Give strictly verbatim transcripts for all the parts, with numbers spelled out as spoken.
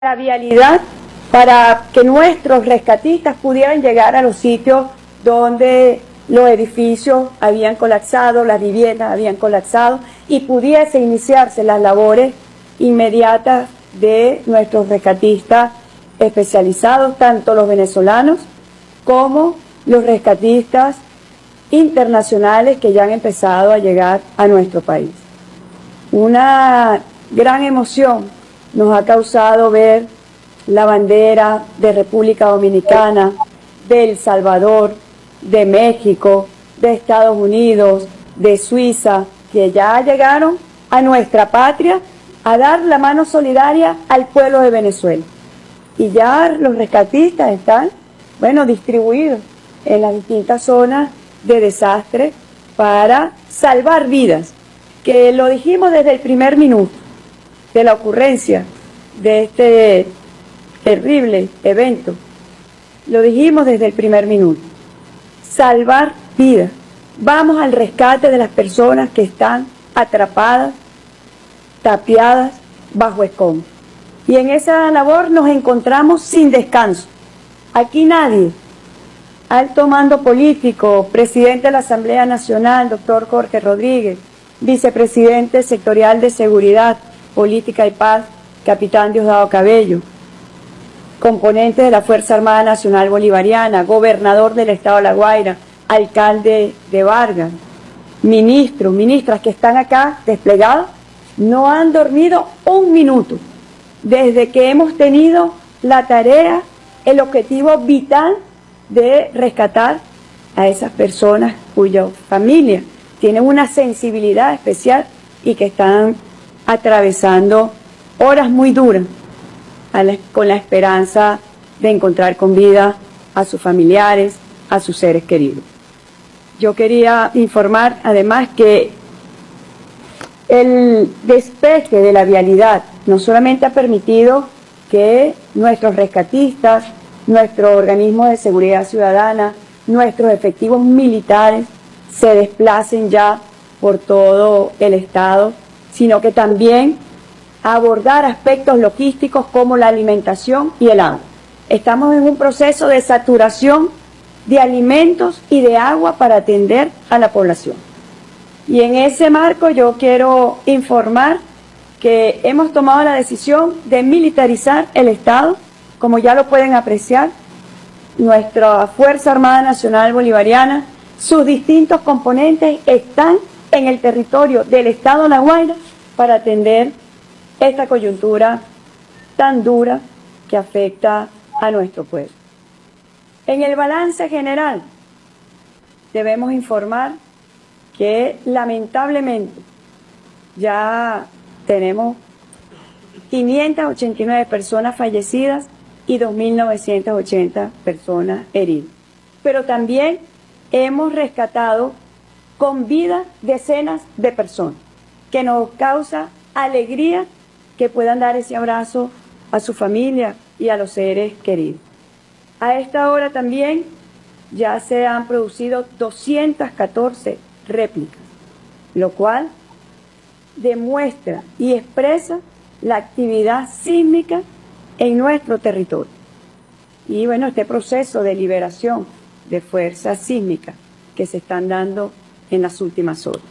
la vialidad para que nuestros rescatistas pudieran llegar a los sitios donde los edificios habían colapsado, las viviendas habían colapsado y pudiese iniciarse las labores inmediatas de nuestros rescatistas especializados, tanto los venezolanos como los rescatistas internacionales que ya han empezado a llegar a nuestro país. Una gran emoción nos ha causado ver la bandera de República Dominicana, de El Salvador, de México, de Estados Unidos, de Suiza, que ya llegaron a nuestra patria a dar la mano solidaria al pueblo de Venezuela. Y ya los rescatistas están, bueno, distribuidos en las distintas zonas de desastre para salvar vidas, que lo dijimos desde el primer minuto de la ocurrencia de este terrible evento. Lo dijimos desde el primer minuto. Salvar vidas. Vamos al rescate de las personas que están atrapadas, tapiadas, bajo escombros. Y en esa labor nos encontramos sin descanso. Aquí nadie, alto mando político, presidente de la Asamblea Nacional, doctor Jorge Rodríguez, vicepresidente sectorial de Seguridad, Política y Paz, capitán Diosdado Cabello, componente de la Fuerza Armada Nacional Bolivariana, gobernador del Estado de La Guaira, alcalde de Vargas, ministros, ministras que están acá desplegados, no han dormido un minuto desde que hemos tenido la tarea, el objetivo vital de rescatar a esas personas cuya familia tienen una sensibilidad especial y que están atravesando horas muy duras a la, con la esperanza de encontrar con vida a sus familiares, a sus seres queridos. Yo quería informar además que el despeje de la vialidad no solamente ha permitido que nuestros rescatistas, nuestro organismo de seguridad ciudadana, nuestros efectivos militares se desplacen ya por todo el estado, sino que también abordar aspectos logísticos como la alimentación y el agua. Estamos en un proceso de saturación de alimentos y de agua para atender a la población. Y en ese marco yo quiero informar que hemos tomado la decisión de militarizar el Estado, como ya lo pueden apreciar, nuestra Fuerza Armada Nacional Bolivariana, sus distintos componentes están en el territorio del Estado de La Guaira para atender esta coyuntura tan dura que afecta a nuestro pueblo. En el balance general, debemos informar que lamentablemente ya tenemos quinientas ochenta y nueve personas fallecidas y dos mil novecientas ochenta personas heridas. Pero también hemos rescatado con vida decenas de personas, que nos causa alegría que puedan dar ese abrazo a su familia y a los seres queridos. A esta hora también ya se han producido doscientas catorce réplicas, lo cual demuestra y expresa la actividad sísmica en nuestro territorio. Y bueno, este proceso de liberación de fuerzas sísmicas que se están dando en las últimas horas.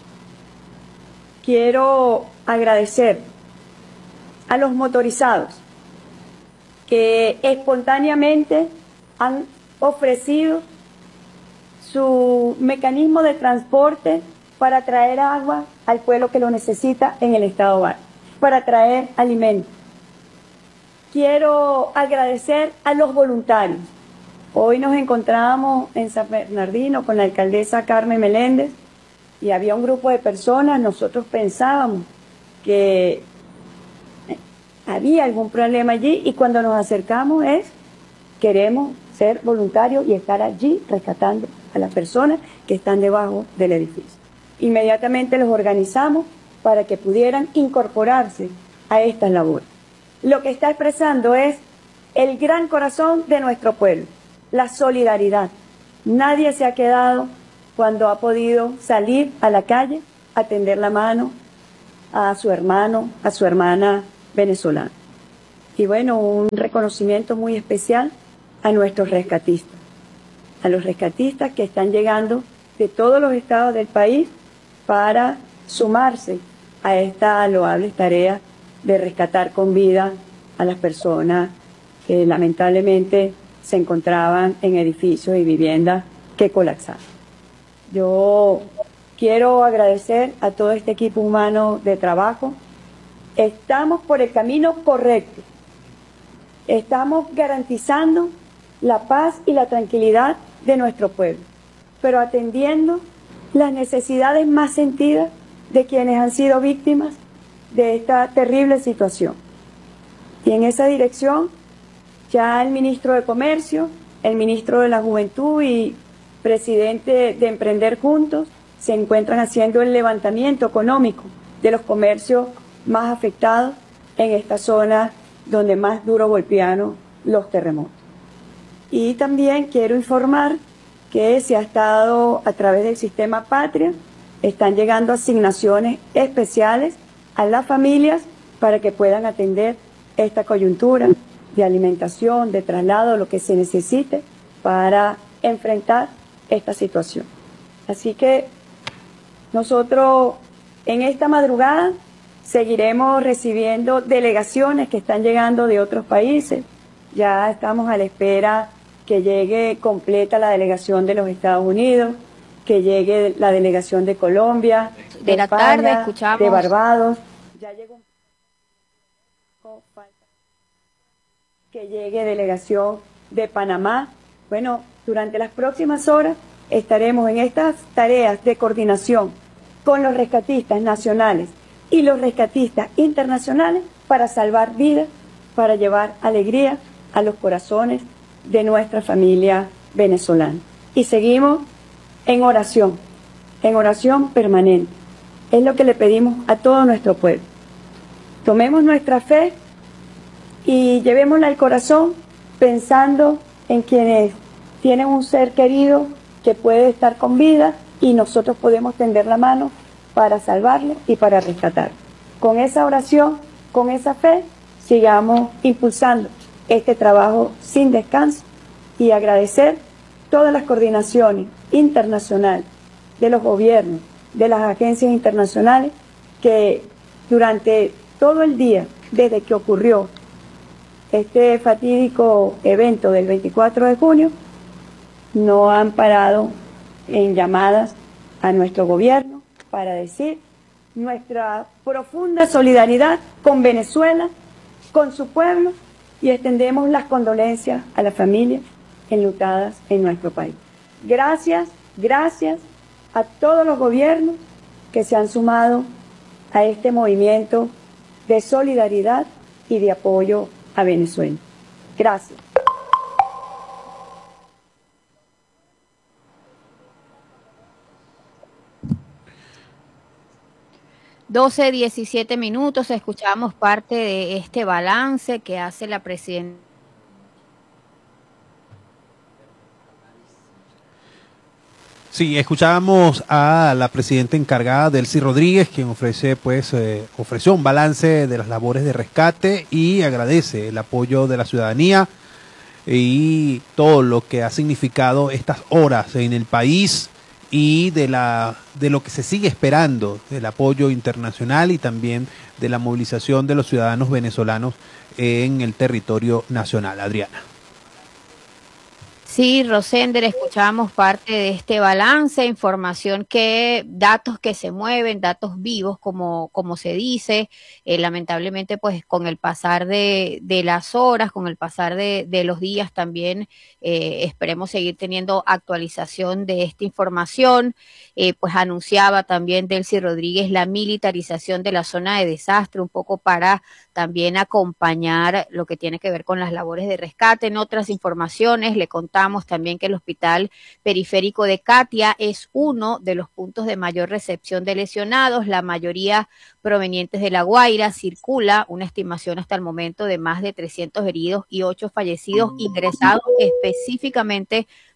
Quiero agradecer a los motorizados que espontáneamente han ofrecido su mecanismo de transporte para traer agua al pueblo que lo necesita en el estado Vargas, para traer alimentos. Quiero agradecer a los voluntarios. Hoy nos encontramos en San Bernardino con la alcaldesa Carmen Meléndez y había un grupo de personas. Nosotros pensábamos que había algún problema allí y cuando nos acercamos es, queremos ser voluntarios y estar allí rescatando a las personas que están debajo del edificio. Inmediatamente los organizamos para que pudieran incorporarse a estas labores. Lo que está expresando es el gran corazón de nuestro pueblo, la solidaridad. Nadie se ha quedado cuando ha podido salir a la calle a tender la mano a su hermano, a su hermana venezolana. Y bueno, un reconocimiento muy especial a nuestros rescatistas, a los rescatistas que están llegando de todos los estados del país para sumarse a esta loable tarea de rescatar con vida a las personas que lamentablemente se encontraban en edificios y viviendas que colapsaron. Yo quiero agradecer a todo este equipo humano de trabajo. Estamos por el camino correcto. Estamos garantizando la paz y la tranquilidad de nuestro pueblo, pero atendiendo las necesidades más sentidas de quienes han sido víctimas de esta terrible situación. Y en esa dirección, ya el ministro de Comercio, el ministro de la Juventud y presidente de Emprender Juntos se encuentran haciendo el levantamiento económico de los comercios más afectados en esta zona donde más duro golpearon los terremotos. Y también quiero informar que se ha estado a través del sistema Patria, están llegando asignaciones especiales a las familias para que puedan atender esta coyuntura de alimentación, de traslado, lo que se necesite para enfrentar esta situación. Así que nosotros en esta madrugada seguiremos recibiendo delegaciones que están llegando de otros países. Ya estamos a la espera que llegue completa la delegación de los Estados Unidos, que llegue la delegación de Colombia, de, de la España, tarde escuchamos de Barbados. Ya llegó un... que llegue delegación de Panamá. Bueno, durante las próximas horas estaremos en estas tareas de coordinación con los rescatistas nacionales y los rescatistas internacionales para salvar vidas, para llevar alegría a los corazones de nuestra familia venezolana. Y seguimos en oración, en oración permanente. Es lo que le pedimos a todo nuestro pueblo. Tomemos nuestra fe y llevémosla al corazón pensando en quienes tienen un ser querido que puede estar con vida y nosotros podemos tender la mano para salvarlo y para rescatarlo. Con esa oración, con esa fe, sigamos impulsando este trabajo sin descanso y agradecer todas las coordinaciones internacionales de los gobiernos, de las agencias internacionales que durante todo el día, desde que ocurrió este fatídico evento del veinticuatro de junio, no han parado en llamadas a nuestro gobierno para decir nuestra profunda solidaridad con Venezuela, con su pueblo, y extendemos las condolencias a las familias enlutadas en nuestro país. Gracias, gracias a todos los gobiernos que se han sumado a este movimiento de solidaridad y de apoyo a Venezuela. Gracias. doce, diecisiete minutos, escuchamos parte de este balance que hace la presidenta. Sí, escuchábamos a la presidenta encargada, Delcy Rodríguez, quien ofrece, pues, eh, ofreció un balance de las labores de rescate y agradece el apoyo de la ciudadanía y todo lo que ha significado estas horas en el país y de la de lo que se sigue esperando, del apoyo internacional y también de la movilización de los ciudadanos venezolanos en el territorio nacional. Adriana. Sí, Rosender, escuchamos parte de este balance, información que, datos que se mueven, datos vivos, como, como se dice, eh, lamentablemente pues con el pasar de, de las horas, con el pasar de, de los días también eh, esperemos seguir teniendo actualización de esta información. Eh, pues anunciaba también Delcy Rodríguez la militarización de la zona de desastre, un poco para también acompañar lo que tiene que ver con las labores de rescate. En otras informaciones le contamos también que el Hospital Periférico de Catia es uno de los puntos de mayor recepción de lesionados, la mayoría provenientes de La Guaira. Circula una estimación hasta el momento de más de trescientos heridos y ocho fallecidos ingresados específicamente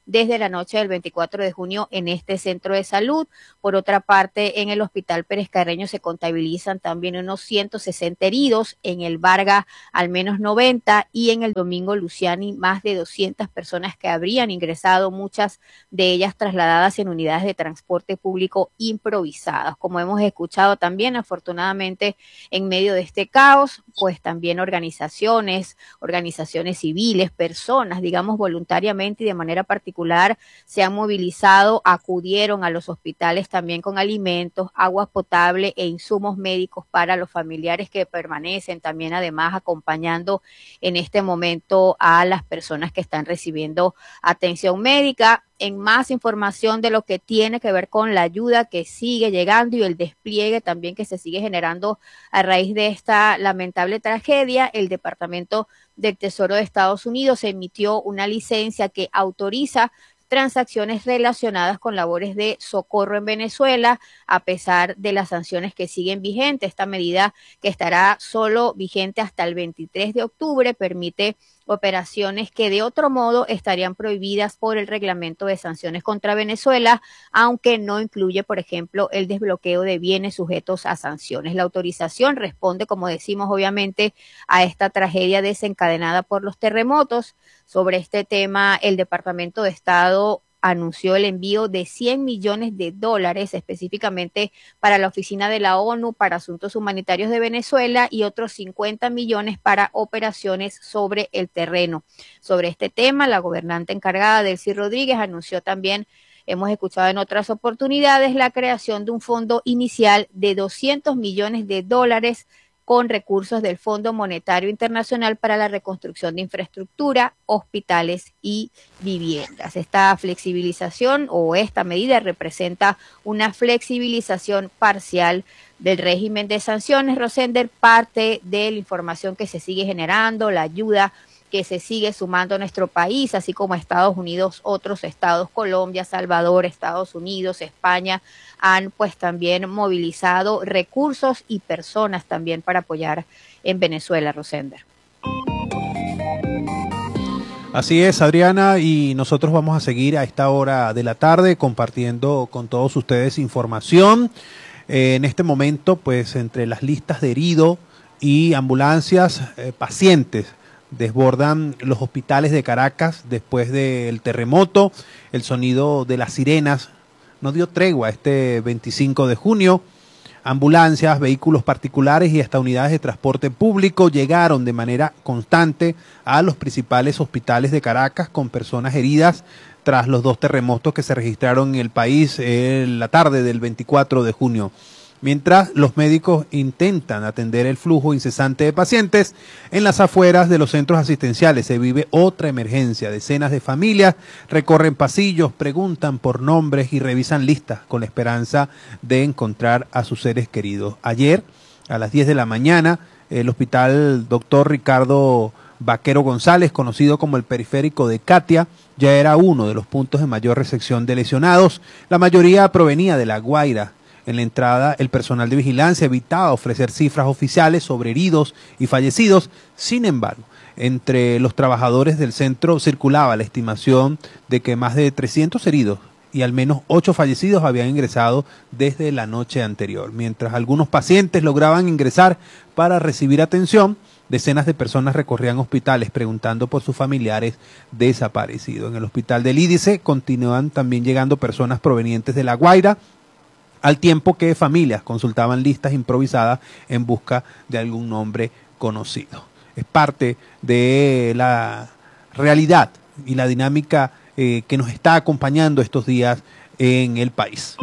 desde la noche del veinticuatro de junio en este centro de salud. Por otra parte, en el Hospital Pérez Carreño se contabilizan también unos ciento sesenta heridos, en el Vargas al menos noventa y en el Domingo Luciani más de doscientas personas que habrían ingresado, muchas de ellas trasladadas en unidades de transporte público improvisadas. Como hemos escuchado también, afortunadamente, en medio de este caos, pues también organizaciones, organizaciones civiles, personas, digamos, voluntariamente y de manera particular, se han movilizado, acudieron a los hospitales también con alimentos, agua potable e insumos médicos para los familiares que permanecen, también además acompañando en este momento a las personas que están recibiendo atención médica. En más información de lo que tiene que ver con la ayuda que sigue llegando y el despliegue también que se sigue generando a raíz de esta lamentable tragedia, el Departamento del Tesoro de Estados Unidos emitió una licencia que autoriza transacciones relacionadas con labores de socorro en Venezuela, a pesar de las sanciones que siguen vigentes. Esta medida, que estará solo vigente hasta el veintitrés de octubre, permite operaciones que de otro modo estarían prohibidas por el reglamento de sanciones contra Venezuela, aunque no incluye, por ejemplo, el desbloqueo de bienes sujetos a sanciones. La autorización responde, como decimos, obviamente, a esta tragedia desencadenada por los terremotos. Sobre este tema, el Departamento de Estado anunció el envío de cien millones de dólares específicamente para la Oficina de la ONU para Asuntos Humanitarios de Venezuela y otros cincuenta millones para operaciones sobre el terreno. Sobre este tema, la gobernante encargada, Delcy Rodríguez, anunció también, hemos escuchado en otras oportunidades, la creación de un fondo inicial de doscientos millones de dólares con recursos del Fondo Monetario Internacional para la reconstrucción de infraestructura, hospitales y viviendas. Esta flexibilización o esta medida representa una flexibilización parcial del régimen de sanciones. Rosender, parte de la información que se sigue generando, la ayuda que se sigue sumando a nuestro país, así como a Estados Unidos, otros estados, Colombia, Salvador, Estados Unidos, España, han pues también movilizado recursos y personas también para apoyar en Venezuela, Rosender. Así es, Adriana, y nosotros vamos a seguir a esta hora de la tarde compartiendo con todos ustedes información. Eh, en este momento, pues entre las listas de heridos y ambulancias, eh, pacientes desbordan los hospitales de Caracas después del terremoto. El sonido de las sirenas no dio tregua este veinticinco de junio. Ambulancias, vehículos particulares y hasta unidades de transporte público llegaron de manera constante a los principales hospitales de Caracas con personas heridas tras los dos terremotos que se registraron en el país en la tarde del veinticuatro de junio. Mientras los médicos intentan atender el flujo incesante de pacientes, en las afueras de los centros asistenciales se vive otra emergencia. Decenas de familias recorren pasillos, preguntan por nombres y revisan listas con la esperanza de encontrar a sus seres queridos. Ayer, a las diez de la mañana, el hospital doctor Ricardo Vaquero González, conocido como el periférico de Catia, ya era uno de los puntos de mayor recepción de lesionados. La mayoría provenía de La Guaira. En la entrada, el personal de vigilancia evitaba ofrecer cifras oficiales sobre heridos y fallecidos. Sin embargo, entre los trabajadores del centro circulaba la estimación de que más de trescientos heridos y al menos ocho fallecidos habían ingresado desde la noche anterior. Mientras algunos pacientes lograban ingresar para recibir atención, decenas de personas recorrían hospitales preguntando por sus familiares desaparecidos. En el hospital del Ídice continúan también llegando personas provenientes de La Guaira, al tiempo que familias consultaban listas improvisadas en busca de algún nombre conocido. Es parte de la realidad y la dinámica eh, que nos está acompañando estos días en el país.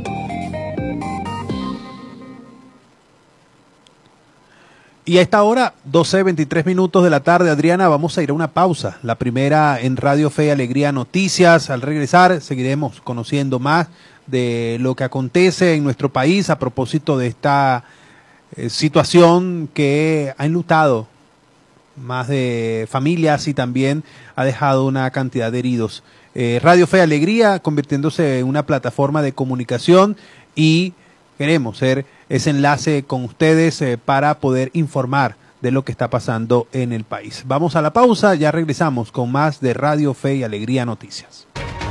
Y a esta hora, doce veintitrés minutos de la tarde, Adriana, vamos a ir a una pausa. La primera en Radio Fe y Alegría Noticias. Al regresar seguiremos conociendo más de lo que acontece en nuestro país a propósito de esta eh, situación que ha enlutado más de familias y también ha dejado una cantidad de heridos. Eh, Radio Fe y Alegría convirtiéndose en una plataforma de comunicación y queremos ser ese enlace con ustedes eh, para poder informar de lo que está pasando en el país. Vamos a la pausa, ya regresamos con más de Radio Fe y Alegría Noticias.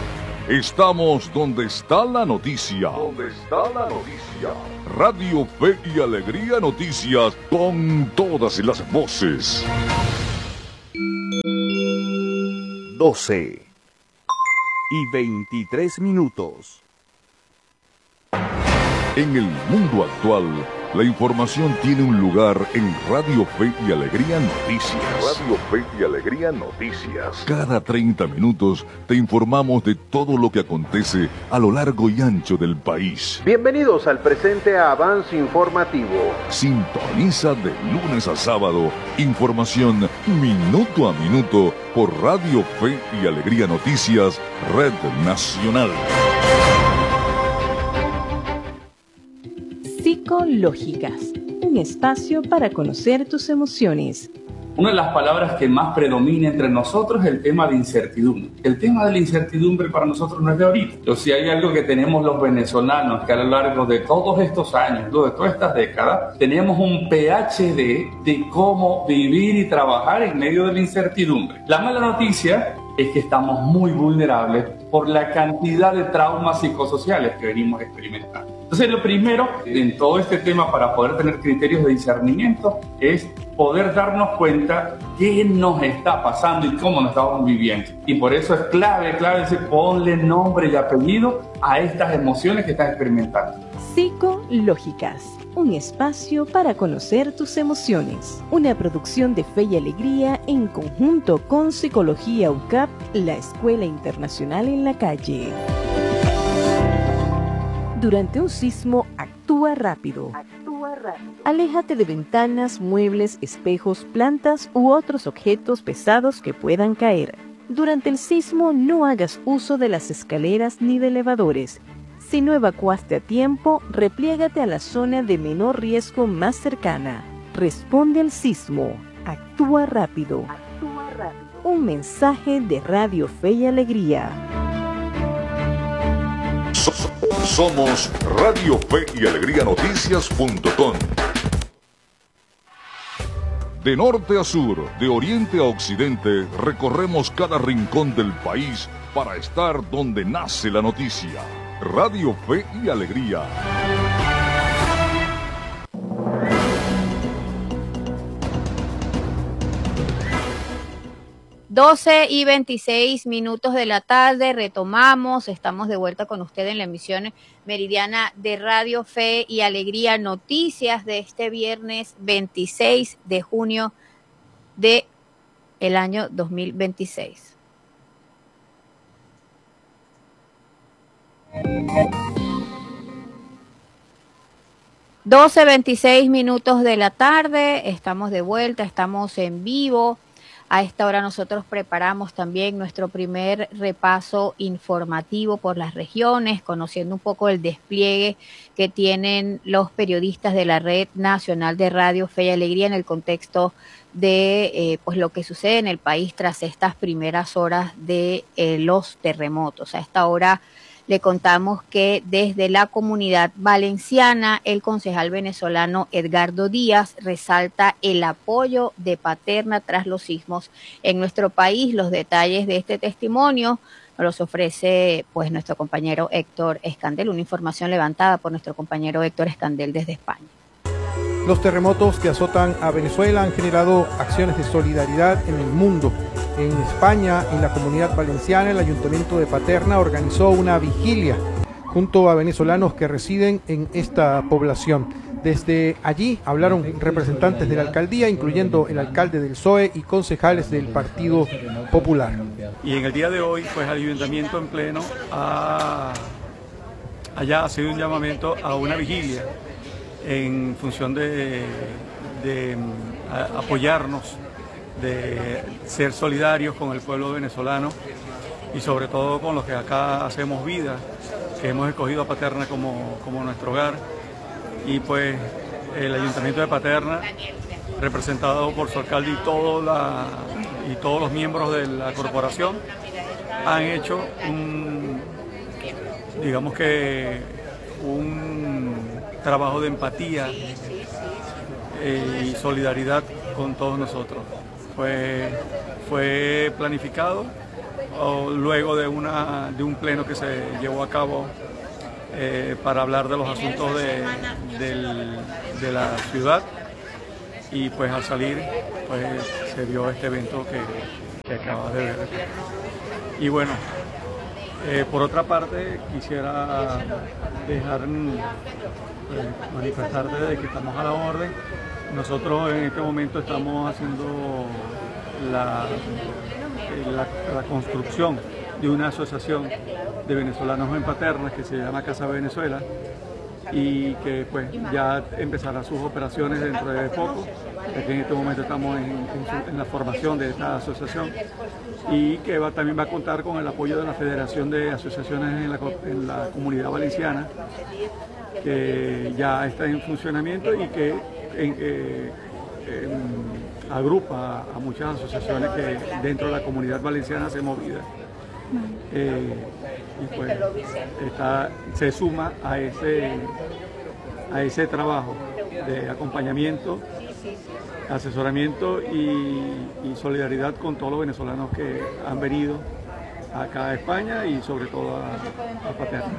Estamos donde está la noticia. Donde está la noticia. Radio Fe y Alegría Noticias, con todas las voces. doce y veintitrés minutos. En el mundo actual, la información tiene un lugar en Radio Fe y Alegría Noticias. Radio Fe y Alegría Noticias. Cada treinta minutos te informamos de todo lo que acontece a lo largo y ancho del país. Bienvenidos al presente Avance Informativo. Sintoniza de lunes a sábado información minuto a minuto por Radio Fe y Alegría Noticias, Red Nacional. Psicológicas, un espacio para conocer tus emociones. Una de las palabras que más predomina entre nosotros es el tema de incertidumbre. El tema de la incertidumbre para nosotros no es de ahorita. Pero si hay algo que tenemos los venezolanos, que a lo largo de todos estos años, de todas estas décadas, tenemos un P H D de cómo vivir y trabajar en medio de la incertidumbre. La mala noticia es que estamos muy vulnerables por la cantidad de traumas psicosociales que venimos experimentando. Entonces, lo primero en todo este tema para poder tener criterios de discernimiento es poder darnos cuenta qué nos está pasando y cómo nos estamos viviendo. Y por eso es clave, clave decir, ponle nombre y apellido a estas emociones que estás experimentando. Psicológicas, un espacio para conocer tus emociones. Una producción de Fe y Alegría en conjunto con Psicología U C A P, la Escuela Internacional en la Calle. Durante un sismo, actúa rápido. Actúa rápido. Aléjate de ventanas, muebles, espejos, plantas u otros objetos pesados que puedan caer. Durante el sismo, no hagas uso de las escaleras ni de elevadores. Si no evacuaste a tiempo, repliégate a la zona de menor riesgo más cercana. Responde al sismo. Actúa rápido. Actúa rápido. Un mensaje de Radio Fe y Alegría. Somos Radio Fe y Alegría Noticias punto com. De norte a sur, de oriente a occidente, recorremos cada rincón del país para estar donde nace la noticia. Radio Fe y Alegría. doce y veintiséis minutos de la tarde, retomamos, estamos de vuelta con usted en la emisión meridiana de Radio Fe y Alegría Noticias de este viernes veintiséis de junio de el año dos mil veintiséis. doce veintiséis minutos de la tarde, estamos de vuelta, estamos en vivo. A esta hora nosotros preparamos también nuestro primer repaso informativo por las regiones, conociendo un poco el despliegue que tienen los periodistas de la Red Nacional de Radio Fe y Alegría en el contexto de eh, pues lo que sucede en el país tras estas primeras horas de eh, los terremotos. A esta hora le contamos que desde la Comunidad Valenciana, el concejal venezolano Edgardo Díaz resalta el apoyo de Paterna tras los sismos en nuestro país. Los detalles de este testimonio nos los ofrece pues nuestro compañero Héctor Escandel, una información levantada por nuestro compañero Héctor Escandel desde España. Los terremotos que azotan a Venezuela han generado acciones de solidaridad en el mundo. En España, en la Comunidad Valenciana, el Ayuntamiento de Paterna organizó una vigilia junto a venezolanos que residen en esta población. Desde allí hablaron representantes de la alcaldía, incluyendo el alcalde del P S O E y concejales del Partido Popular. Y en el día de hoy, pues el Ayuntamiento en pleno ha, haya sido un llamamiento a una vigilia en función de, de a, apoyarnos, de ser solidarios con el pueblo venezolano y sobre todo con los que acá hacemos vida, que hemos escogido a Paterna como, como nuestro hogar. Y pues el Ayuntamiento de Paterna, representado por su alcalde y, todo la, y todos los miembros de la corporación, han hecho un, digamos que un trabajo de empatía eh, y solidaridad con todos nosotros. Pues fue planificado o luego de, una, de un pleno que se llevó a cabo eh, para hablar de los asuntos de, del, de la ciudad, y pues al salir pues se dio este evento que, que acabas de ver. Y bueno, eh, por otra parte quisiera dejar pues, manifestarte de que estamos a la orden. Nosotros en este momento estamos haciendo la, la, la construcción de una asociación de venezolanos en Paterna que se llama Casa Venezuela, y que pues ya empezará sus operaciones dentro de poco, ya que en este momento estamos en, en, su, en la formación de esta asociación, y que va, también va a contar con el apoyo de la Federación de Asociaciones en la, en la Comunidad Valenciana, que ya está en funcionamiento y que en, eh, en, agrupa a muchas asociaciones que dentro de la Comunidad Valenciana se movida. Eh, y pues está, se suma a ese, a ese trabajo de acompañamiento, asesoramiento y, y solidaridad con todos los venezolanos que han venido acá a España y sobre todo a, a Paterna.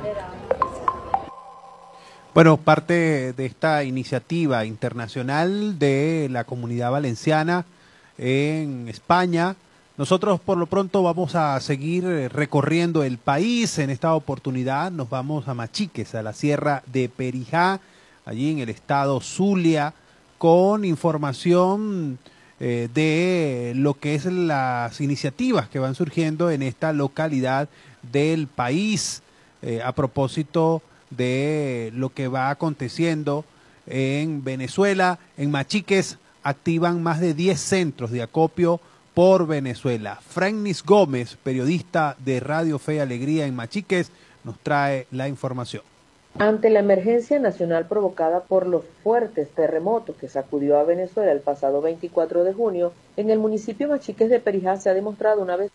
Bueno, parte de esta iniciativa internacional de la Comunidad Valenciana en España. Nosotros por lo pronto vamos a seguir recorriendo el país. En esta oportunidad nos vamos a Machiques, a la Sierra de Perijá, allí en el estado Zulia, con información eh, de lo que es las iniciativas que van surgiendo en esta localidad del país, eh, a propósito de lo que va aconteciendo en Venezuela. En Machiques activan más de diez centros de acopio por Venezuela. Frangnis Gómez, periodista de Radio Fe y Alegría en Machiques, nos trae la información. Ante la emergencia nacional provocada por los fuertes terremotos que sacudió a Venezuela el pasado veinticuatro de junio, en el municipio Machiques de Perijá se ha demostrado una vez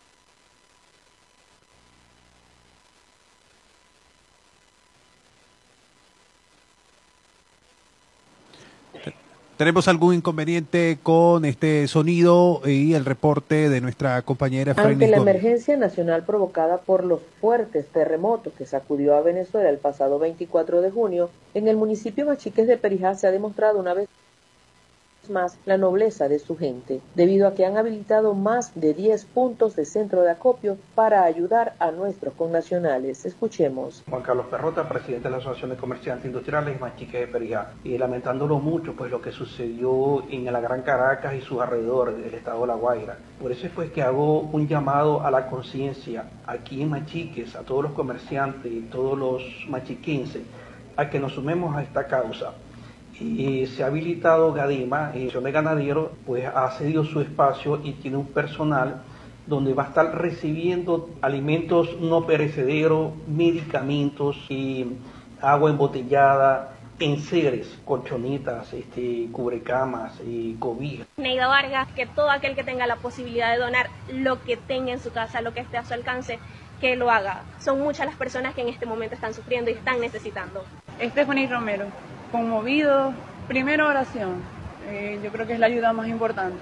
¿Tenemos algún inconveniente con este sonido y el reporte de nuestra compañera Frangnis Ante la Gómez? emergencia nacional provocada por los fuertes terremotos que sacudió a Venezuela el pasado veinticuatro de junio, en el municipio Machiques de Perijá se ha demostrado una vez más la nobleza de su gente, debido a que han habilitado más de diez puntos de centro de acopio para ayudar a nuestros connacionales. Escuchemos. Juan Carlos Perrota, presidente de la Asociación de Comerciantes Industriales Machiques de Perijá, y lamentándolo mucho pues lo que sucedió en la Gran Caracas y sus alrededores del estado de La Guaira. Por eso es pues que hago un llamado a la conciencia aquí en Machiques, a todos los comerciantes y todos los machiquenses, a que nos sumemos a esta causa. Y se ha habilitado Gadima, el de ganadero, pues ha cedido su espacio y tiene un personal donde va a estar recibiendo alimentos no perecederos, medicamentos y agua embotellada, enseres, colchonitas, este, cubrecamas y cobijas. Neida Vargas, que todo aquel que tenga la posibilidad de donar lo que tenga en su casa, lo que esté a su alcance, que lo haga. Son muchas las personas que en este momento están sufriendo y están necesitando. Estefanía Romero. Conmovido, primero oración, eh, yo creo que es la ayuda más importante,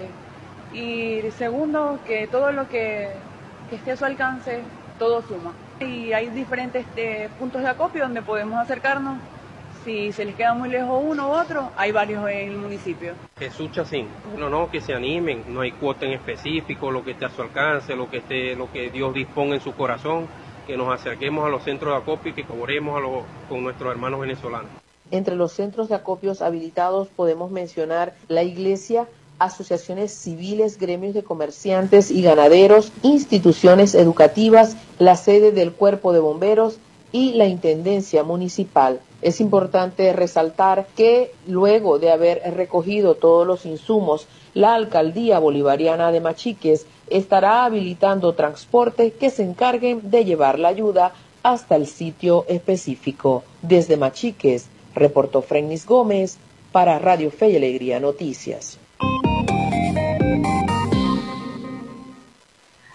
y segundo, que todo lo que, que esté a su alcance, todo suma. Y hay diferentes eh, puntos de acopio donde podemos acercarnos. Si se les queda muy lejos uno u otro, hay varios en el municipio. Jesús Chacín, no, no, que se animen, no hay cuota en específico, lo que esté a su alcance, lo que esté, lo que Dios disponga en su corazón, que nos acerquemos a los centros de acopio y que colaboremos a los, con nuestros hermanos venezolanos. Entre los centros de acopios habilitados podemos mencionar la iglesia, asociaciones civiles, gremios de comerciantes y ganaderos, instituciones educativas, la sede del Cuerpo de Bomberos y la Intendencia Municipal. Es importante resaltar que luego de haber recogido todos los insumos, la Alcaldía Bolivariana de Machiques estará habilitando transporte que se encarguen de llevar la ayuda hasta el sitio específico. Desde Machiques, reportó Frangnis Gómez para Radio Fe y Alegría Noticias.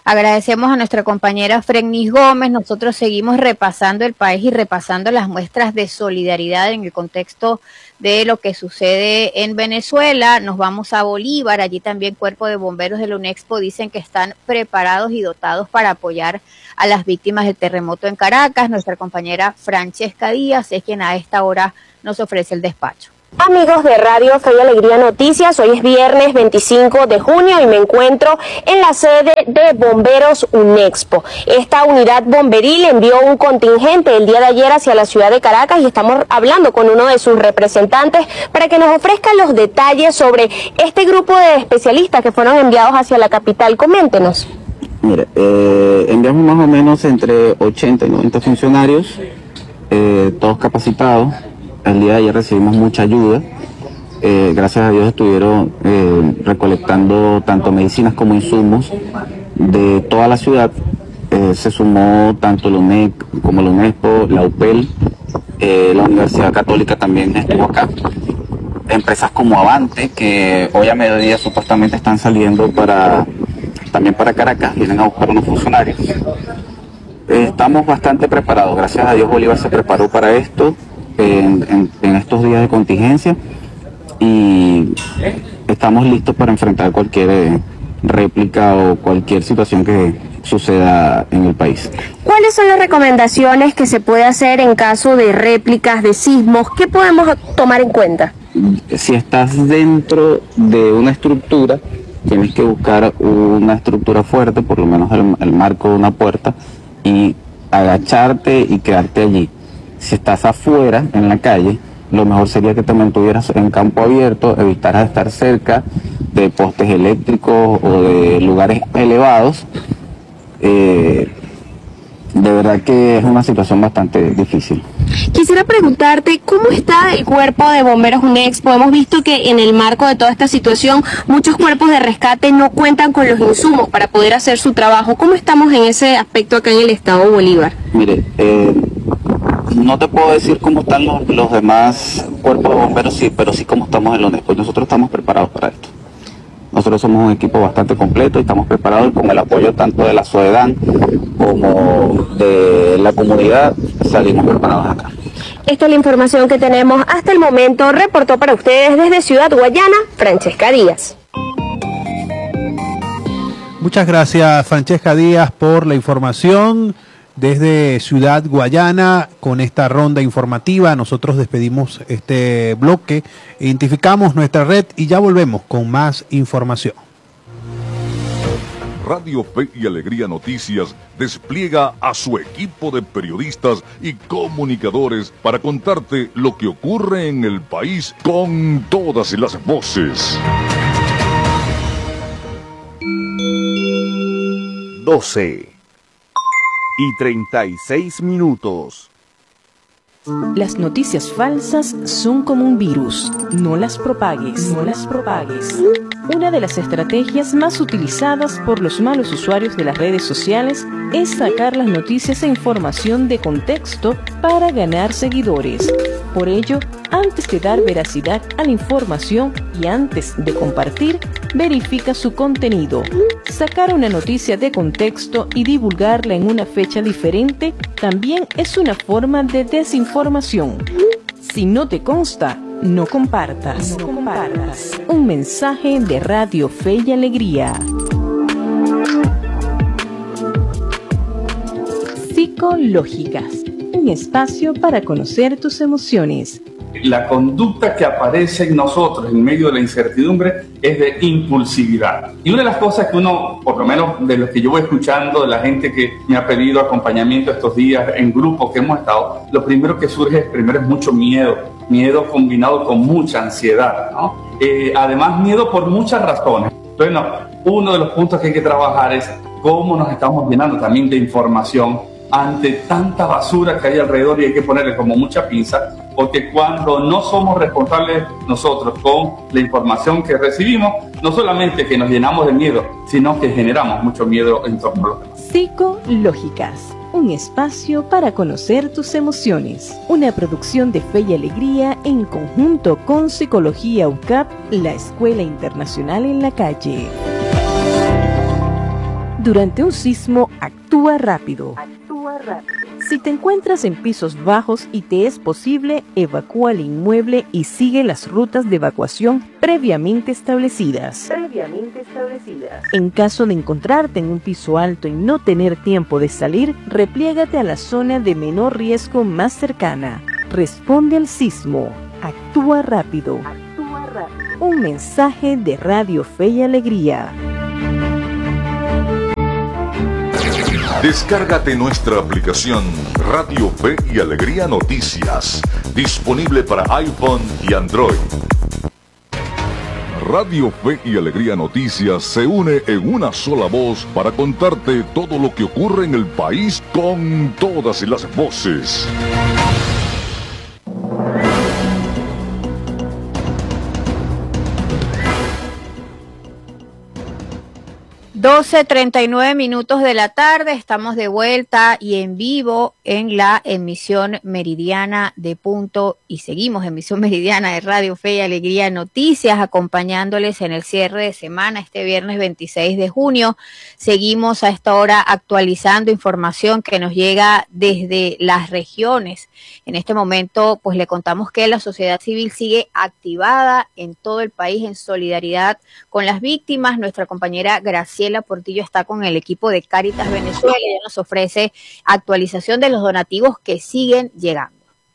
Agradecemos a nuestra compañera Frennis Gómez. Nosotros seguimos repasando el país y repasando las muestras de solidaridad en el contexto de lo que sucede en Venezuela. Nos vamos a Bolívar. Allí también Cuerpo de Bomberos de la UNEXPO dicen que están preparados y dotados para apoyar a las víctimas del terremoto en Caracas. Nuestra compañera Francesca Díaz es quien a esta hora nos ofrece el despacho. Amigos de Radio Fe y Alegría Noticias, hoy es viernes veinticinco de junio y me encuentro en la sede de Bomberos UNEXPO. Esta unidad bomberil envió un contingente el día de ayer hacia la ciudad de Caracas y estamos hablando con uno de sus representantes para que nos ofrezca los detalles sobre este grupo de especialistas que fueron enviados hacia la capital. Coméntenos. Mire, eh, enviamos más o menos entre ochenta y noventa funcionarios, eh, todos capacitados. El día de ayer recibimos mucha ayuda, eh, gracias a Dios estuvieron eh, recolectando tanto medicinas como insumos de toda la ciudad. Eh, se sumó tanto la UNEC como la UNEXPO, la U P E L, eh, la Universidad Católica también estuvo acá. Empresas como Avante, que hoy a mediodía supuestamente están saliendo para también para Caracas, vienen a buscar unos funcionarios. Eh, estamos bastante preparados, gracias a Dios Bolívar se preparó para esto. En, en, en estos días de contingencia y estamos listos para enfrentar cualquier eh, réplica o cualquier situación que suceda en el país. ¿Cuáles son las recomendaciones que se puede hacer en caso de réplicas, de sismos? ¿Qué podemos tomar en cuenta? Si estás dentro de una estructura, tienes que buscar una estructura fuerte, por lo menos el, el marco de una puerta, y agacharte y quedarte allí. Si estás afuera, en la calle, lo mejor sería que te mantuvieras en campo abierto, evitaras estar cerca de postes eléctricos o de lugares elevados. Eh, de verdad que es una situación bastante difícil. Quisiera preguntarte, ¿cómo está el Cuerpo de Bomberos UNEXPO? Hemos visto que en el marco de toda esta situación, muchos cuerpos de rescate no cuentan con los insumos para poder hacer su trabajo. ¿Cómo estamos en ese aspecto acá en el estado Bolívar? Mire, eh, no te puedo decir cómo están los, los demás cuerpos de bomberos, sí, pero sí cómo estamos en la UNEXPO. Nosotros estamos preparados para esto. Nosotros somos un equipo bastante completo y estamos preparados, y con el apoyo tanto de la SOEDAN como de la comunidad salimos preparados acá. Esta es la información que tenemos hasta el momento. Reportó para ustedes desde Ciudad Guayana, Francesca Díaz. Muchas gracias, Francesca Díaz, por la información desde Ciudad Guayana. Con esta ronda informativa nosotros despedimos este bloque, identificamos nuestra red y ya volvemos con más información. Radio Fe y Alegría Noticias despliega a su equipo de periodistas y comunicadores para contarte lo que ocurre en el país con todas las voces. doce y treinta y seis minutos. Las noticias falsas son como un virus. No las propagues, no las propagues. Una de las estrategias más utilizadas por los malos usuarios de las redes sociales es sacar las noticias e información de contexto para ganar seguidores. Por ello, antes de dar veracidad a la información y antes de compartir, verifica su contenido. Sacar una noticia de contexto y divulgarla en una fecha diferente también es una forma de desinformación. Si no te consta, no compartas. No compartas. Un mensaje de Radio Fe y Alegría. Psicológicas. Un espacio para conocer tus emociones. La conducta que aparece en nosotros en medio de la incertidumbre es de impulsividad. Y una de las cosas que uno, por lo menos de lo que yo voy escuchando, de la gente que me ha pedido acompañamiento estos días en grupos que hemos estado, lo primero que surge es, primero es mucho miedo, miedo combinado con mucha ansiedad, ¿no? Eh, además, miedo por muchas razones. Entonces, no, uno de los puntos que hay que trabajar es cómo nos estamos llenando también de información ante tanta basura que hay alrededor, y hay que ponerle como mucha pinza, porque cuando no somos responsables nosotros con la información que recibimos, no solamente que nos llenamos de miedo, sino que generamos mucho miedo en torno a los demás. Psicológicas, un espacio para conocer tus emociones. Una producción de Fe y Alegría en conjunto con Psicología U C A P, la Escuela Internacional en la Calle. Durante un sismo, actúa rápido. Actúa rápido. Si te encuentras en pisos bajos y te es posible, evacúa el inmueble y sigue las rutas de evacuación previamente establecidas. Previamente establecidas. En caso de encontrarte en un piso alto y no tener tiempo de salir, repliégate a la zona de menor riesgo más cercana. Responde al sismo. Actúa rápido. Actúa rápido. Un mensaje de Radio Fe y Alegría. Descárgate nuestra aplicación Radio Fe y Alegría Noticias, disponible para iPhone y Android. Radio Fe y Alegría Noticias se une en una sola voz para contarte todo lo que ocurre en el país con todas las voces. doce treinta y nueve minutos de la tarde, estamos de vuelta y en vivo en la emisión meridiana de Punto y seguimos emisión meridiana de Radio Fe y Alegría Noticias, acompañándoles en el cierre de semana este viernes veintiséis de junio. Seguimos a esta hora actualizando información que nos llega desde las regiones. En este momento, pues le contamos que la sociedad civil sigue activada en todo el país en solidaridad con las víctimas. Nuestra compañera Graciela Portillo está con el equipo de Cáritas Venezuela y nos ofrece actualización de los donativos que siguen llegando.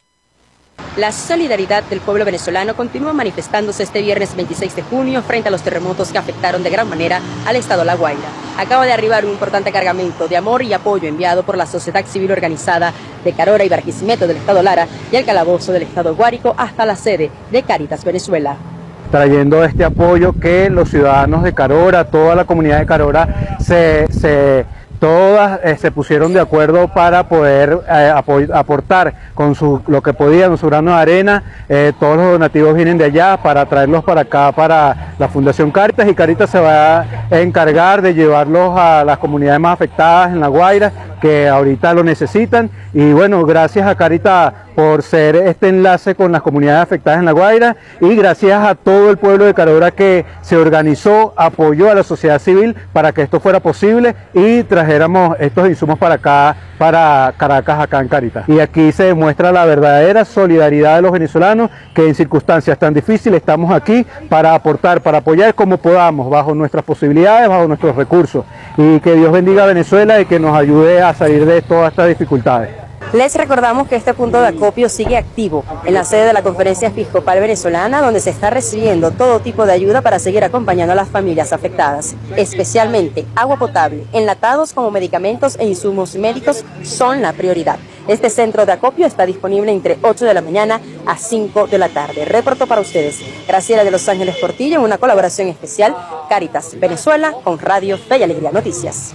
La solidaridad del pueblo venezolano continúa manifestándose este viernes veintiséis de junio frente a los terremotos que afectaron de gran manera al estado La Guaira. Acaba de arribar un importante cargamento de amor y apoyo enviado por la sociedad civil organizada de Carora y Barquisimeto del estado Lara y el Calabozo del estado Guárico hasta la sede de Cáritas Venezuela. Trayendo este apoyo que los ciudadanos de Carora, toda la comunidad de Carora, se, se, todas eh, se pusieron de acuerdo para poder eh, aportar con su, lo que podían, con su grano de arena. Eh, todos los donativos vienen de allá para traerlos para acá, para la Fundación Cáritas, y Cáritas se va a encargar de llevarlos a las comunidades más afectadas en La Guaira, que ahorita lo necesitan. Y bueno, gracias a Cáritas por ser este enlace con las comunidades afectadas en La Guaira, y gracias a todo el pueblo de Carora que se organizó, apoyó a la sociedad civil para que esto fuera posible y trajéramos estos insumos para acá, para Caracas, acá en Cáritas. Y aquí se demuestra la verdadera solidaridad de los venezolanos, que en circunstancias tan difíciles estamos aquí para aportar, para apoyar como podamos, bajo nuestras posibilidades, bajo nuestros recursos. Y que Dios bendiga a Venezuela y que nos ayude a salir de todas estas dificultades. Les recordamos que este punto de acopio sigue activo en la sede de la Conferencia Episcopal Venezolana, donde se está recibiendo todo tipo de ayuda para seguir acompañando a las familias afectadas. Especialmente agua potable, enlatados como medicamentos e insumos médicos son la prioridad. Este centro de acopio está disponible entre ocho de la mañana a cinco de la tarde. Reporto para ustedes Graciela de Los Ángeles Portillo en una colaboración especial Cáritas Venezuela con Radio Fe y Alegría Noticias.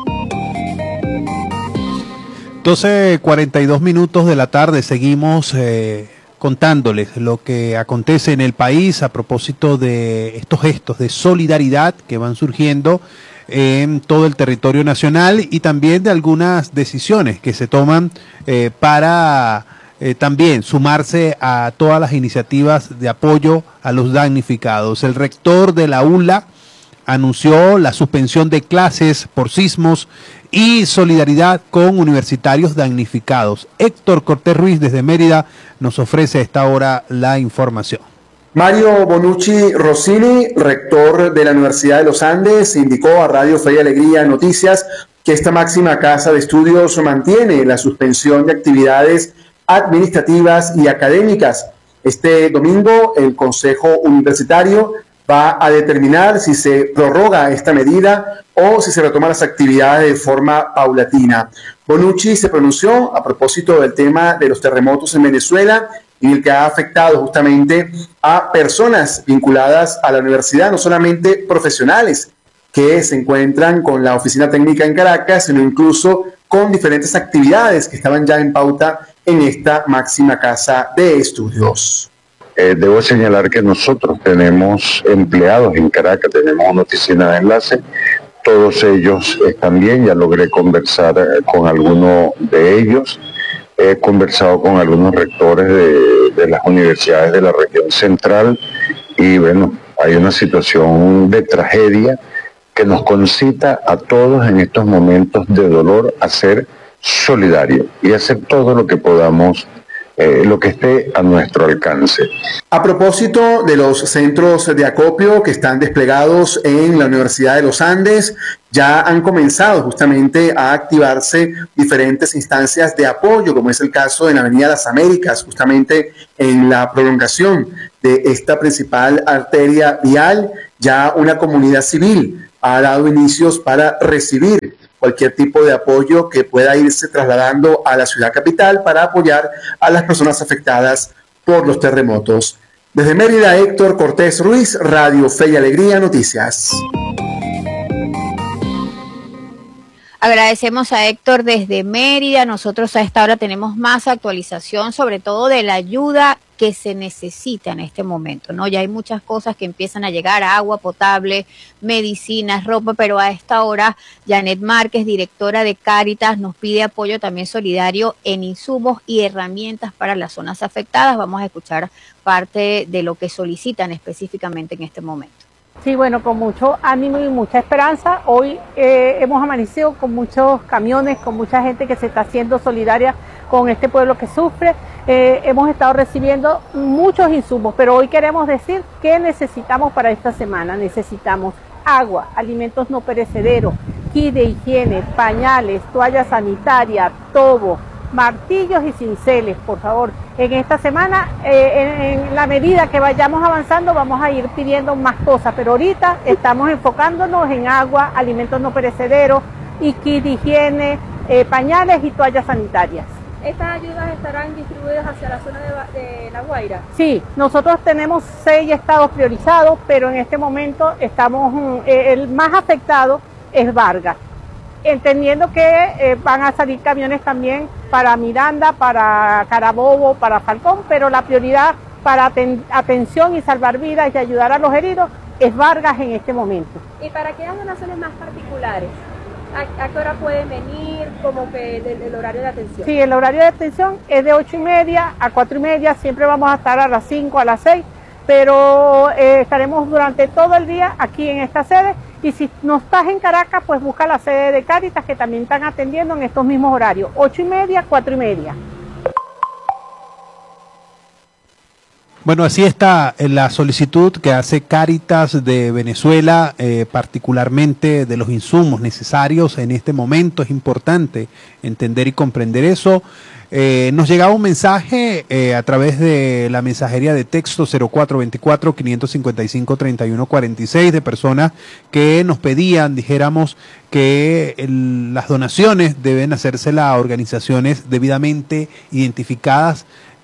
doce cuarenta y dos minutos de la tarde, seguimos eh, contándoles lo que acontece en el país a propósito de estos gestos de solidaridad que van surgiendo en todo el territorio nacional y también de algunas decisiones que se toman eh, para eh, también sumarse a todas las iniciativas de apoyo a los damnificados. El rector de la U L A anunció la suspensión de clases por sismos y solidaridad con universitarios damnificados. Héctor Cortés Ruiz desde Mérida nos ofrece a esta hora la información. Mario Bonucci Rossini, rector de la Universidad de los Andes, indicó a Radio Fe y Alegría Noticias que esta máxima casa de estudios mantiene la suspensión de actividades administrativas y académicas. Este domingo el Consejo Universitario va a determinar si se prorroga esta medida o si se retoman las actividades de forma paulatina. Bonucci se pronunció a propósito del tema de los terremotos en Venezuela y el que ha afectado justamente a personas vinculadas a la universidad, no solamente profesionales que se encuentran con la oficina técnica en Caracas, sino incluso con diferentes actividades que estaban ya en pauta en esta máxima casa de estudios. Eh, debo señalar que nosotros tenemos empleados en Caracas, tenemos una oficina de enlace, todos ellos están bien, ya logré conversar eh, con algunos de ellos, he conversado con algunos rectores de, de las universidades de la región central y bueno, hay una situación de tragedia que nos concita a todos en estos momentos de dolor a ser solidarios y hacer todo lo que podamos, eh, lo que esté a nuestro alcance. A propósito de los centros de acopio que están desplegados en la Universidad de los Andes, ya han comenzado justamente a activarse diferentes instancias de apoyo, como es el caso en la Avenida Las Américas, justamente en la prolongación de esta principal arteria vial. Ya una comunidad civil ha dado inicios para recibir cualquier tipo de apoyo que pueda irse trasladando a la ciudad capital para apoyar a las personas afectadas por los terremotos. Desde Mérida, Héctor Cortés Ruiz, Radio Fe y Alegría Noticias. Agradecemos a Héctor desde Mérida. Nosotros a esta hora tenemos más actualización, sobre todo de la ayuda que se necesita en este momento, ¿no? Ya hay muchas cosas que empiezan a llegar, agua potable, medicinas, ropa, pero a esta hora Janet Márquez, directora de Cáritas, nos pide apoyo también solidario en insumos y herramientas para las zonas afectadas. Vamos a escuchar parte de lo que solicitan específicamente en este momento. Sí, bueno, con mucho ánimo y mucha esperanza. Hoy eh, hemos amanecido con muchos camiones, con mucha gente que se está haciendo solidaria con este pueblo que sufre. Eh, hemos estado recibiendo muchos insumos, pero hoy queremos decir qué necesitamos para esta semana. Necesitamos agua, alimentos no perecederos, kit de higiene, pañales, toallas sanitarias, tobo, martillos y cinceles, por favor. En esta semana, eh, en, en la medida que vayamos avanzando, vamos a ir pidiendo más cosas, pero ahorita estamos enfocándonos en agua, alimentos no perecederos y kit de higiene, eh, pañales y toallas sanitarias. ¿Estas ayudas estarán distribuidas hacia la zona de, de La Guaira? Sí, nosotros tenemos seis estados priorizados, pero en este momento estamos, eh, el más afectado es Vargas, entendiendo que eh, van a salir camiones también para Miranda, para Carabobo, para Falcón, pero la prioridad para aten atención y salvar vidas y ayudar a los heridos es Vargas en este momento. ¿Y para aquellas donaciones más particulares? ¿A, a qué hora pueden venir? Como que el, el horario de atención. Sí, el horario de atención es de ocho y media a cuatro y media, siempre vamos a estar a las cinco, a las seis, pero eh, estaremos durante todo el día aquí en esta sede, y si no estás en Caracas, pues busca la sede de Cáritas, que también están atendiendo en estos mismos horarios, ocho y media, cuatro y media. Bueno, así está la solicitud que hace Cáritas de Venezuela, eh, particularmente de los insumos necesarios en este momento. Es importante entender y comprender eso. Eh, nos llegaba un mensaje eh, a través de la mensajería de texto cero cuatro veinticuatro, quinientos cincuenta y cinco, treinta y uno cuarenta y seis de personas que nos pedían, dijéramos, que el, las donaciones deben hacérselas a organizaciones debidamente identificadas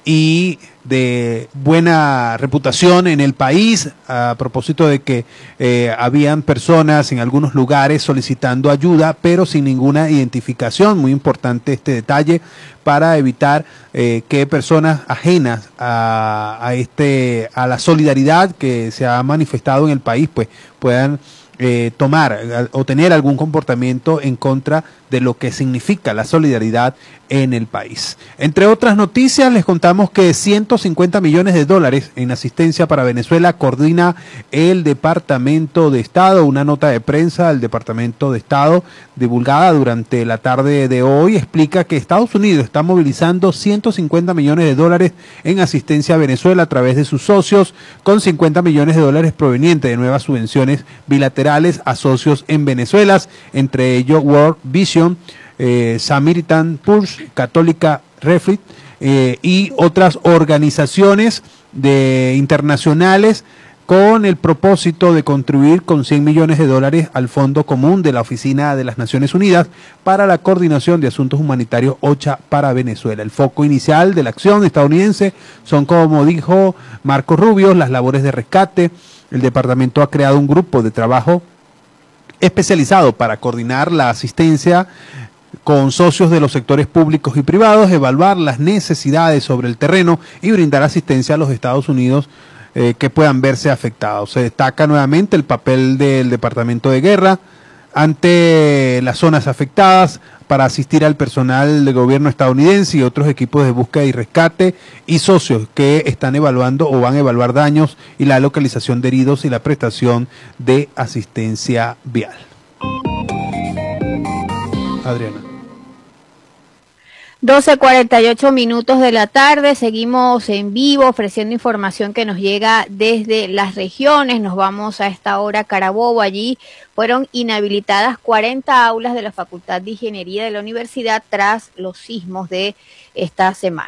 y de buena reputación en el país, a propósito de que eh, habían personas en algunos lugares solicitando ayuda, pero sin ninguna identificación. Muy importante este detalle para evitar eh, que personas ajenas a, a, este, a la solidaridad que se ha manifestado en el país, pues puedan Eh, tomar o tener algún comportamiento en contra de lo que significa la solidaridad en el país. Entre otras noticias, les contamos que ciento cincuenta millones de dólares en asistencia para Venezuela coordina el Departamento de Estado. Una nota de prensa del Departamento de Estado divulgada durante la tarde de hoy explica que Estados Unidos está movilizando ciento cincuenta millones de dólares en asistencia a Venezuela a través de sus socios, con cincuenta millones de dólares provenientes de nuevas subvenciones bilaterales a socios en Venezuela, entre ellos World Vision, eh, Samaritan Purse, Católica Refit eh, y otras organizaciones de internacionales, con el propósito de contribuir con cien millones de dólares al Fondo Común de la Oficina de las Naciones Unidas para la Coordinación de Asuntos Humanitarios OCHA para Venezuela. El foco inicial de la acción estadounidense son, como dijo Marco Rubio, las labores de rescate. El departamento ha creado un grupo de trabajo especializado para coordinar la asistencia con socios de los sectores públicos y privados, evaluar las necesidades sobre el terreno y brindar asistencia a los Estados Unidos eh, que puedan verse afectados. Se destaca nuevamente el papel del Departamento de Guerra ante las zonas afectadas para asistir al personal del gobierno estadounidense y otros equipos de búsqueda y rescate y socios que están evaluando o van a evaluar daños y la localización de heridos y la prestación de asistencia vial. Adriana. doce cuarenta y ocho minutos de la tarde, seguimos en vivo ofreciendo información que nos llega desde las regiones. Nos vamos a esta hora a Carabobo. Allí fueron inhabilitadas cuarenta aulas de la Facultad de Ingeniería de la universidad tras los sismos de esta semana.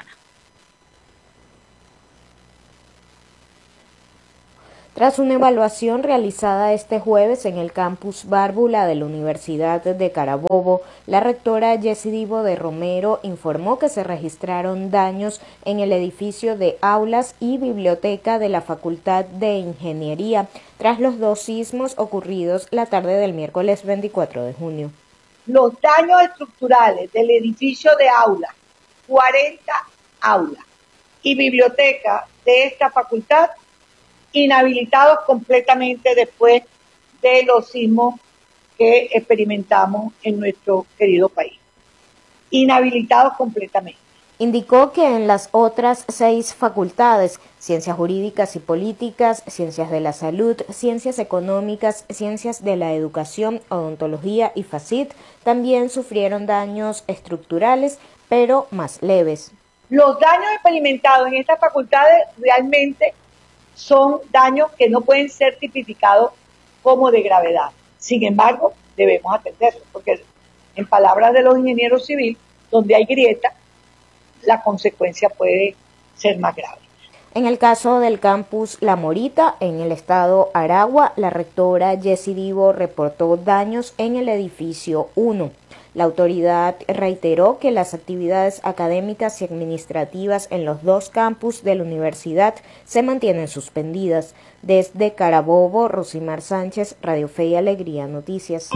Tras una evaluación realizada este jueves en el campus Bárbula de la Universidad de Carabobo, la rectora Yesidivo de Romero informó que se registraron daños en el edificio de aulas y biblioteca de la Facultad de Ingeniería tras los dos sismos ocurridos la tarde del miércoles veinticuatro de junio. Los daños estructurales del edificio de aulas, cuarenta aulas y biblioteca de esta facultad inhabilitados completamente después de los sismos que experimentamos en nuestro querido país. Inhabilitados completamente. Indicó que en las otras seis facultades, Ciencias Jurídicas y Políticas, Ciencias de la Salud, Ciencias Económicas, Ciencias de la Educación, Odontología y FACIT, también sufrieron daños estructurales, pero más leves. Los daños experimentados en estas facultades realmente son daños que no pueden ser tipificados como de gravedad. Sin embargo, debemos atenderlos, porque en palabras de los ingenieros civiles, donde hay grieta, la consecuencia puede ser más grave. En el caso del campus La Morita, en el estado Aragua, la rectora Yesidivo reportó daños en el edificio uno. La autoridad reiteró que las actividades académicas y administrativas en los dos campus de la universidad se mantienen suspendidas. Desde Carabobo, Rosimar Sánchez, Radio Fe y Alegría Noticias.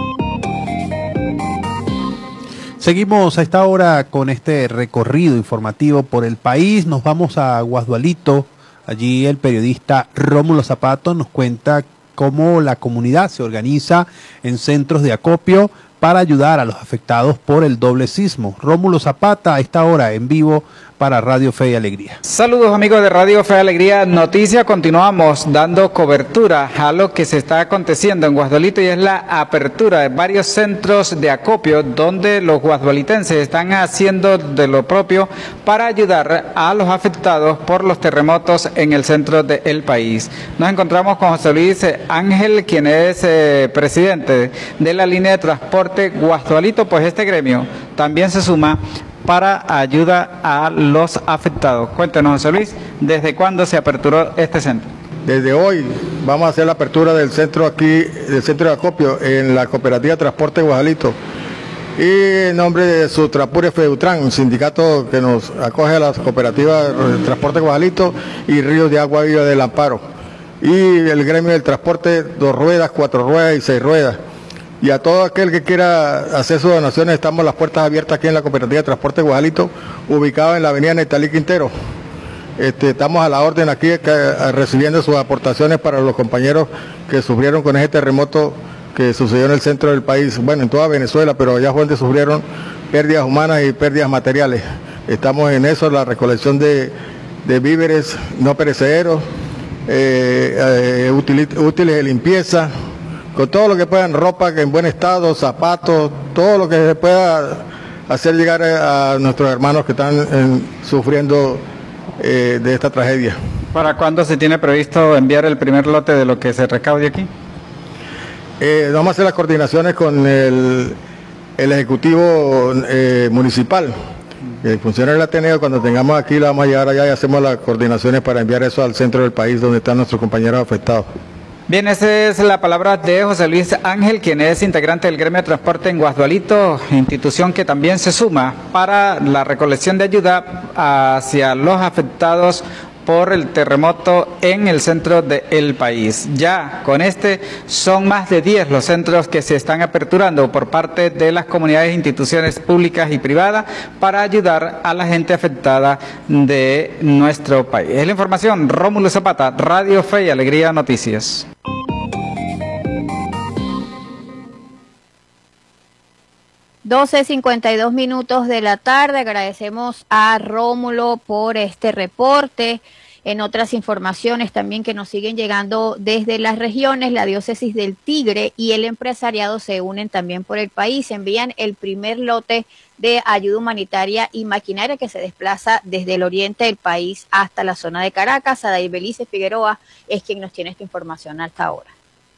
Seguimos a esta hora con este recorrido informativo por el país. Nos vamos a Guasdualito. Allí el periodista Rómulo Zapato nos cuenta cómo la comunidad se organiza en centros de acopio para ayudar a los afectados por el doble sismo. Rómulo Zapata a esta hora en vivo para Radio Fe y Alegría. Saludos amigos de Radio Fe y Alegría Noticias. Continuamos dando cobertura a lo que se está aconteciendo en Guasdualito y es la apertura de varios centros de acopio donde los guasdualitenses están haciendo de lo propio para ayudar a los afectados por los terremotos en el centro del país. Nos encontramos con José Luis Ángel, quien es eh, presidente de la línea de transporte Guasdualito, pues este gremio también se suma para ayuda a los afectados. Cuéntenos, José Luis, ¿desde cuándo se aperturó este centro? Desde hoy vamos a hacer la apertura del centro aquí, del centro de acopio en la cooperativa Transporte Guasdualito. Y en nombre de Sutrapure Feutran, un sindicato que nos acoge a las cooperativas de Transporte Guasdualito y Ríos de Agua Viva del Amparo. Y el gremio del transporte, dos ruedas, cuatro ruedas y seis ruedas. Y a todo aquel que quiera hacer sus donaciones, estamos las puertas abiertas aquí en la Cooperativa de Transporte Guasdualito, ubicado en la avenida Netalí Quintero. Este, estamos a la orden aquí que, recibiendo sus aportaciones para los compañeros que sufrieron con ese terremoto que sucedió en el centro del país, bueno, en toda Venezuela, pero allá fue donde sufrieron pérdidas humanas y pérdidas materiales. Estamos en eso, la recolección de, de víveres no perecederos, eh, eh, útiles, útiles de limpieza, con todo lo que puedan, ropa que en buen estado, zapatos, todo lo que se pueda hacer llegar a nuestros hermanos que están en, sufriendo eh, de esta tragedia. ¿Para cuándo se tiene previsto enviar el primer lote de lo que se recaude aquí? Eh, vamos a hacer las coordinaciones con el, el Ejecutivo eh, Municipal. El funcionario del Ateneo, cuando tengamos aquí, la vamos a llevar allá y hacemos las coordinaciones para enviar eso al centro del país donde están nuestros compañeros afectados. Bien, esa es la palabra de José Luis Ángel, quien es integrante del gremio de transporte en Guasdualito, institución que también se suma para la recolección de ayuda hacia los afectados por el terremoto en el centro del país. Ya con este son más de diez los centros que se están aperturando por parte de las comunidades e instituciones públicas y privadas para ayudar a la gente afectada de nuestro país. Es la información, Rómulo Zapata, Radio Fe y Alegría Noticias. doce cincuenta y dos minutos de la tarde. Agradecemos a Rómulo por este reporte. En otras informaciones también que nos siguen llegando desde las regiones, la diócesis del Tigre y el empresariado se unen también por el país. Envían el primer lote de ayuda humanitaria y maquinaria que se desplaza desde el oriente del país hasta la zona de Caracas. Adaibelice Figueroa es quien nos tiene esta información hasta ahora.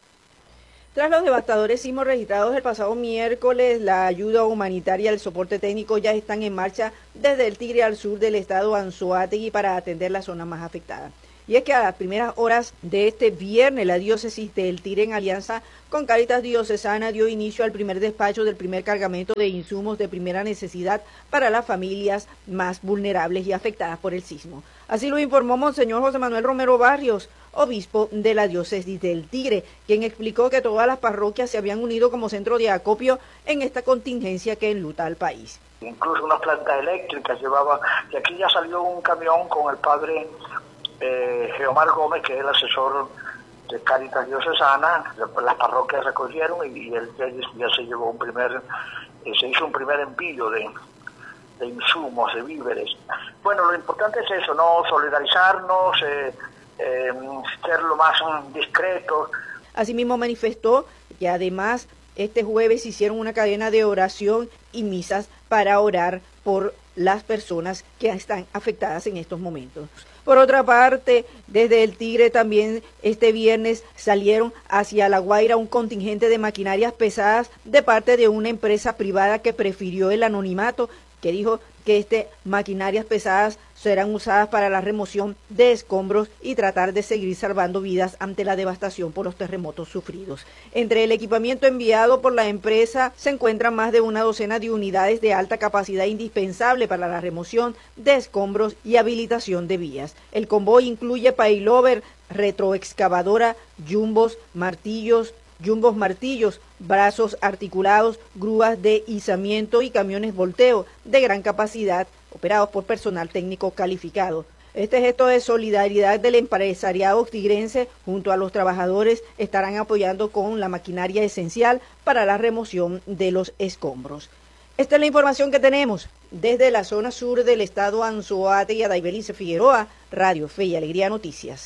Tras los devastadores sismos registrados el pasado miércoles, la ayuda humanitaria y el soporte técnico ya están en marcha desde el Tigre al sur del estado Anzoátegui para atender las zonas más afectadas. Y es que a las primeras horas de este viernes, la diócesis del Tigre, en alianza con Cáritas Diocesana, dio inicio al primer despacho del primer cargamento de insumos de primera necesidad para las familias más vulnerables y afectadas por el sismo. Así lo informó Monseñor José Manuel Romero Barrios, obispo de la diócesis del Tigre, quien explicó que todas las parroquias se habían unido como centro de acopio en esta contingencia que enluta al país. Incluso una planta eléctrica llevaba, y aquí ya salió un camión con el padre eh, Geomar Gómez, que es el asesor de Cáritas Diocesana. Las parroquias recogieron y, y él ya, ya se llevó un primer, eh, se hizo un primer envío de, de insumos, de víveres. Bueno, lo importante es eso, no solidarizarnos, eh, eh, ser lo más discretos. Asimismo manifestó que además este jueves hicieron una cadena de oración y misas para orar por las personas que están afectadas en estos momentos. Por otra parte, desde el Tigre también este viernes salieron hacia La Guaira un contingente de maquinarias pesadas de parte de una empresa privada que prefirió el anonimato, que dijo que este maquinarias pesadas serán usadas para la remoción de escombros y tratar de seguir salvando vidas ante la devastación por los terremotos sufridos. Entre el equipamiento enviado por la empresa se encuentran más de una docena de unidades de alta capacidad indispensable para la remoción de escombros y habilitación de vías. El convoy incluye paylover, retroexcavadora, jumbos, martillos, jumbos martillos, brazos articulados, grúas de izamiento y camiones volteo de gran capacidad operados por personal técnico calificado. Este gesto de solidaridad del empresariado tigrense junto a los trabajadores estarán apoyando con la maquinaria esencial para la remoción de los escombros. Esta es la información que tenemos desde la zona sur del estado Anzoátegui y Adaibelice Figueroa, Radio Fe y Alegría Noticias.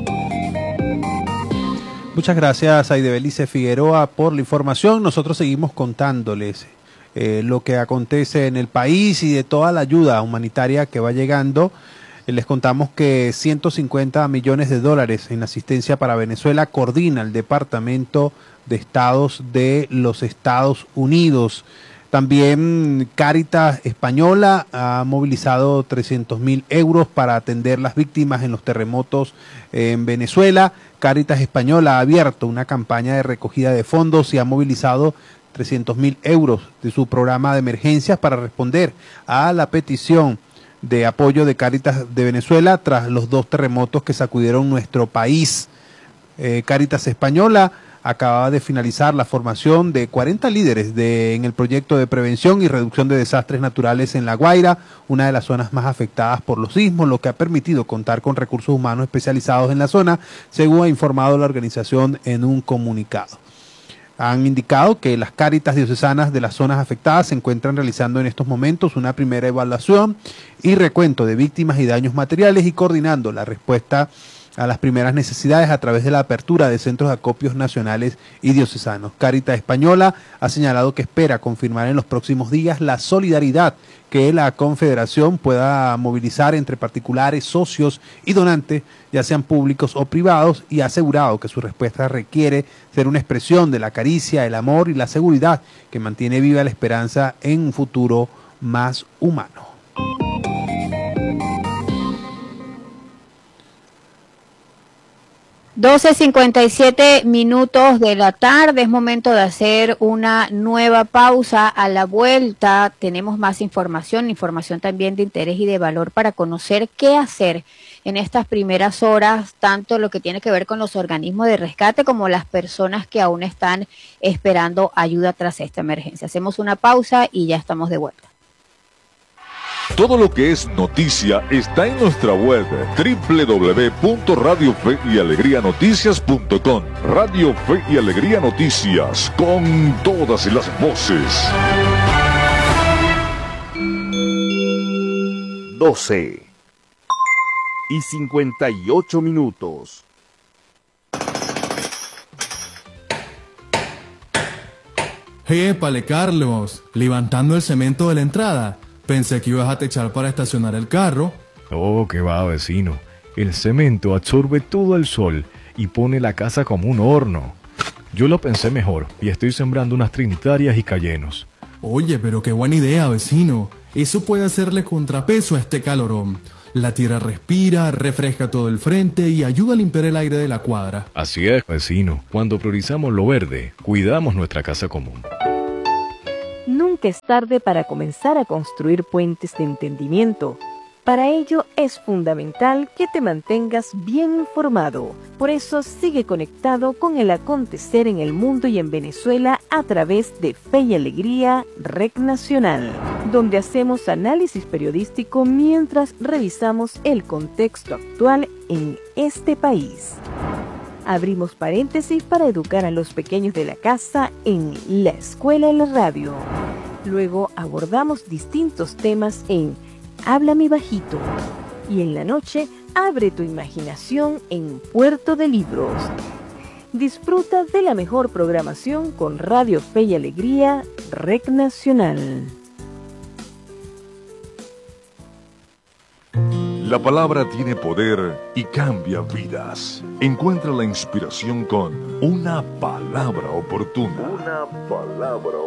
Muchas gracias a Adaibelice Figueroa por la información. Nosotros seguimos contándoles eh, lo que acontece en el país y de toda la ayuda humanitaria que va llegando. Eh, les contamos que ciento cincuenta millones de dólares en asistencia para Venezuela coordina el Departamento de Estados de los Estados Unidos. También Cáritas Española ha movilizado trescientos mil euros para atender las víctimas en los terremotos en Venezuela. Cáritas Española ha abierto una campaña de recogida de fondos y ha movilizado trescientos mil euros de su programa de emergencias para responder a la petición de apoyo de Cáritas de Venezuela tras los dos terremotos que sacudieron nuestro país. Eh, Cáritas Española acababa de finalizar la formación de cuarenta líderes de, en el proyecto de prevención y reducción de desastres naturales en La Guaira, una de las zonas más afectadas por los sismos, lo que ha permitido contar con recursos humanos especializados en la zona, según ha informado la organización en un comunicado. Han indicado que las Cáritas diocesanas de las zonas afectadas se encuentran realizando en estos momentos una primera evaluación y recuento de víctimas y daños materiales y coordinando la respuesta a las primeras necesidades a través de la apertura de centros de acopios nacionales y diocesanos. Cáritas Española ha señalado que espera confirmar en los próximos días la solidaridad que la Confederación pueda movilizar entre particulares, socios y donantes, ya sean públicos o privados, y ha asegurado que su respuesta requiere ser una expresión de la caricia, el amor y la seguridad que mantiene viva la esperanza en un futuro más humano. doce cincuenta y siete minutos de la tarde, es momento de hacer una nueva pausa. A la vuelta tenemos más información, información también de interés y de valor para conocer qué hacer en estas primeras horas, tanto lo que tiene que ver con los organismos de rescate como las personas que aún están esperando ayuda tras esta emergencia. Hacemos una pausa y ya estamos de vuelta. Todo lo que es noticia está en nuestra web doble u doble u doble u punto radio fe y alegría noticias punto com. Radio Fe y Alegría Noticias, con todas las voces. doce y cincuenta y ocho minutos. ¡Épale, Carlos! Levantando el cemento de la entrada. Pensé que ibas a techar para estacionar el carro. Oh, qué va, vecino. El cemento absorbe todo el sol y pone la casa como un horno. Yo lo pensé mejor y estoy sembrando unas trinitarias y cayenos. Oye, pero qué buena idea, vecino. Eso puede hacerle contrapeso a este calorón. La tierra respira, refresca todo el frente y ayuda a limpiar el aire de la cuadra. Así es, vecino. Cuando priorizamos lo verde, cuidamos nuestra casa común. Nunca es tarde para comenzar a construir puentes de entendimiento. Para ello es fundamental que te mantengas bien informado. Por eso sigue conectado con el acontecer en el mundo y en Venezuela a través de Fe y Alegría Red Nacional, donde hacemos análisis periodístico mientras revisamos el contexto actual en este país. Abrimos paréntesis para educar a los pequeños de la casa en La Escuela en la Radio. Luego abordamos distintos temas en Háblame Bajito. Y en la noche, abre tu imaginación en Puerto de Libros. Disfruta de la mejor programación con Radio Fe y Alegría Red Nacional. La palabra tiene poder y cambia vidas. Encuentra la inspiración con una palabra oportuna. Una palabra